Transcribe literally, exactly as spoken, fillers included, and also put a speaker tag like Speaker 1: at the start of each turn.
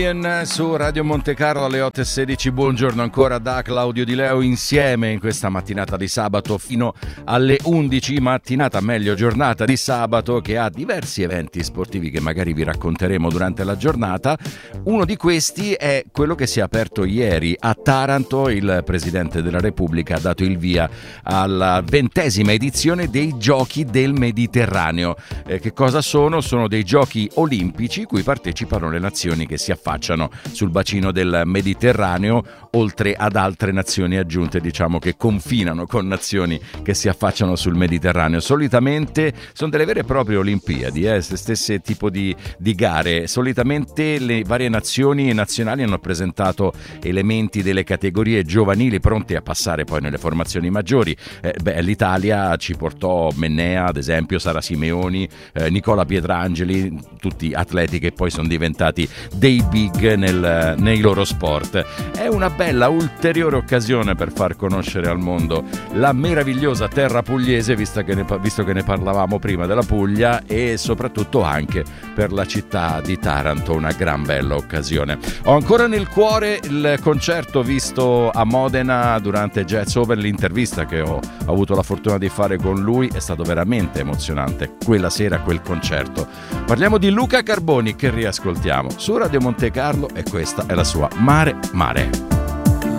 Speaker 1: Su Radio Monte Carlo alle otto e sedici. Buongiorno ancora da Claudio Di Leo, insieme in questa mattinata di sabato fino alle undici, mattinata meglio giornata di sabato che ha diversi eventi sportivi che magari vi racconteremo durante la giornata. Uno di questi è quello che si è aperto ieri a Taranto. Il Presidente della Repubblica ha dato il via alla ventesima edizione dei Giochi del Mediterraneo. Eh, che cosa sono? Sono dei giochi olimpici cui partecipano le nazioni che si affacciano sul bacino del Mediterraneo, oltre ad altre nazioni aggiunte, diciamo, che confinano con nazioni che si affacciano sul Mediterraneo. Solitamente sono delle vere e proprie Olimpiadi, eh, stesse tipo di, di gare. Solitamente le varie nazioni e nazionali hanno presentato elementi delle categorie giovanili pronti a passare poi nelle formazioni maggiori. Eh, beh, l'Italia ci portò Mennea, ad esempio, Sara Simeoni, eh, Nicola Pietrangeli, tutti atleti che poi sono diventati dei big nel, nei loro sport. È una bella ulteriore occasione per far conoscere al mondo la meravigliosa terra pugliese, visto che ne, visto che ne parlavamo prima della Puglia, e soprattutto anche per la città di Taranto, una gran bella occasione. Ho ancora nel cuore il concerto visto a Modena durante Jazz Over. L'intervista che ho avuto la fortuna di fare con lui è stato veramente emozionante quella sera, quel concerto. Parliamo di Luca Carboni, che riascoltiamo su Radio Monte Carlo, e questa è la sua Mare Mare.